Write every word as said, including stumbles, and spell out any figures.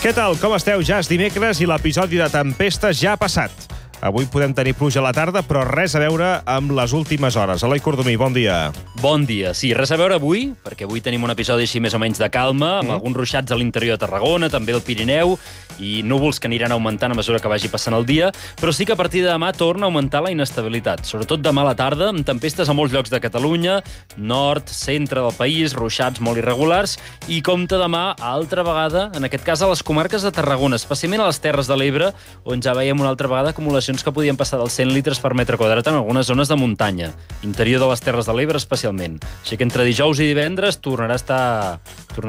Què tal? Com esteu? Ja és dimecres i l'episodi de Tempestes ja ha passat. Avui podem tenir pluja a la tarda, però res a veure amb les últimes hores. Eloi Cordomí, bon dia. Bon dia. Sí, res a veure avui, perquè avui tenim un episodi així més o menys de calma, amb Mm. alguns ruixats a l'interior de Tarragona, també al Pirineu, i núvols que aniran augmentant a mesura que vagi passant el dia, però sí que a partir de demà torna a augmentar la inestabilitat, sobretot demà a la tarda, amb tempestes a molts llocs de Catalunya, nord, centre del país, ruixats molt irregulars, i compta demà, altra vegada, en aquest cas a les comarques de Tarragona, especialment a les Terres de l'Ebre, on ja veiem una altra vegada acumulacions que podien passar dels cent litres per metre quadrat en algunes zones de muntanya, interior de les Terres de l'Ebre especialment. Així que entre dijous i divendres tornarà a estar...